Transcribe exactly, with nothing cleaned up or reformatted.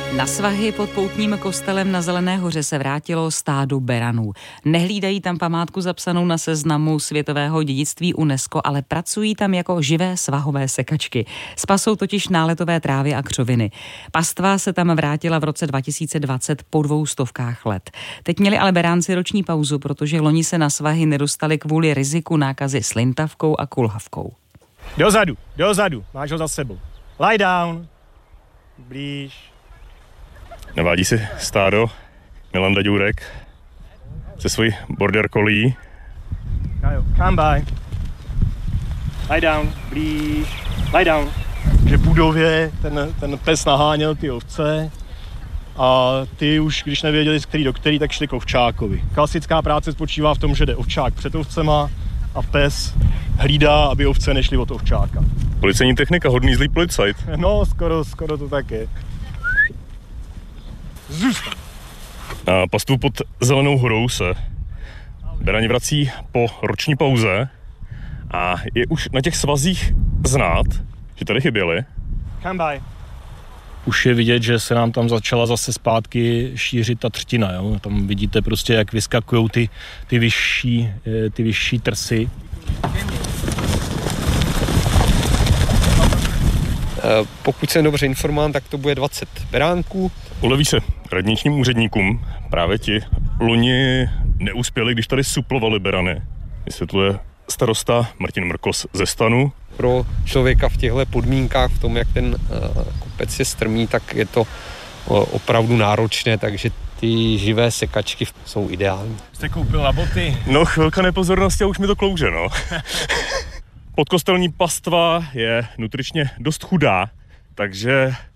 Na svahy pod poutním kostelem na Zelené hoře se vrátilo stádo beranů. Nehlídají tam památku zapsanou na seznamu světového dědictví UNESCO, ale pracují tam jako živé svahové sekačky. Spasou totiž náletové trávy a křoviny. Pastva se tam vrátila v roce dva tisíce dvacet po dvou stovkách let. Teď měli ale beránci roční pauzu, protože loni se na svahy nedostali kvůli riziku nákazy slintavkou a kulhavkou. Dozadu, dozadu, máš ho za sebou. Lie down. Blíž. Navádí si stádo Milan Daďůrek se svojí border collie. Come by. Lie down, blíž. Lie down. Že v budově ten, ten pes naháněl ty ovce a ty už, když nevěděli, z který do který, tak šli k ovčákovi. Klasická práce spočívá v tom, že jde ovčák před ovcema a pes hlídá, aby ovce nešly od ovčáka. Policejní technika, hodný zlý policajt. No, skoro, skoro to tak je. Zůstan. Na pastvu pod Zelenou horou se berani vrací po roční pauze a je už na těch svazích znát, že tady chyběli. Come by. Už je vidět, že se nám tam začala zase zpátky šířit ta třtina. Jo? Tam vidíte prostě, jak vyskakují ty, ty, vyšší, ty vyšší trsy. Pokud jsem dobře informován, tak to bude dvacet beránků. Uleví se radničním úředníkům. Právě ti loni neuspěli, když tady suplovali berany. Vysvětluje starosta Martin Mrkos ze Stanu. Pro člověka v těchto podmínkách, v tom, jak ten kopec je strmý, tak je to opravdu náročné, takže ty živé sekačky jsou ideální. Jste koupil na boty? No, chvilka nepozornosti a už mi to klouže, no. Podkostelní pastva je nutričně dost chudá, takže